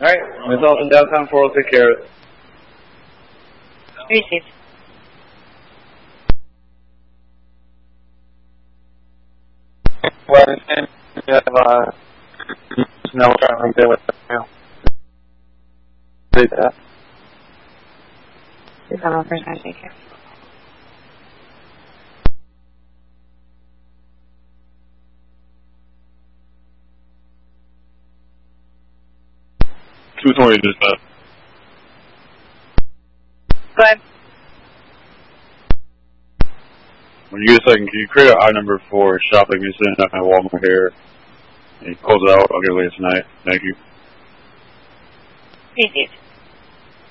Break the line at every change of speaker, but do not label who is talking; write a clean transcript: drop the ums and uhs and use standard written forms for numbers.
Alright, myself in downtown 4 will take care of it.
Received.
Well, you have no traveling there with you. Read that.
Please have a person take care.
$220 dispatch.
Go ahead.
When you get a second, can you create an I number for shopping and send it out Walmart here? And close it out. I'll get it later tonight. Thank you.
Received.